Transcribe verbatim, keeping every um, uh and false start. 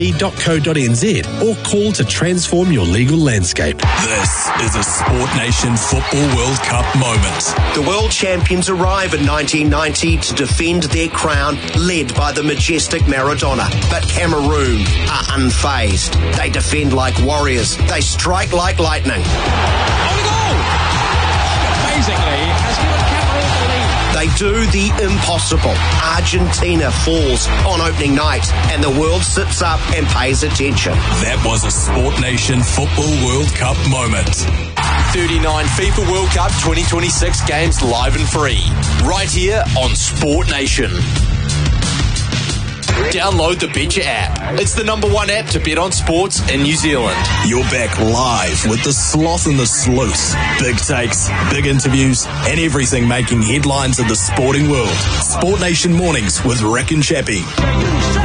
dot co dot n z or call to transform your legal landscape. This is a Sport Nation Football World Cup moment. The world champions arrive in nineteen ninety to defend their crown, led by the majestic Maradona. But Cameroon are unfazed. They defend like warriors. They strike like lightning. On goal! Amazingly, has given Cameroon the lead. They do the impossible. Argentina falls on opening night and the world sits up and pays attention. That was a Sport Nation Football World Cup moment. thirty-nine FIFA World Cup twenty twenty-six games live and free. Right here on Sport Nation. Download the Betcha app. It's the number one app to bet on sports in New Zealand. You're back live with the Sloth and the Sleuth. Big takes, big interviews, and everything making headlines in the sporting world. Sport Nation Mornings with Rick and Chappie.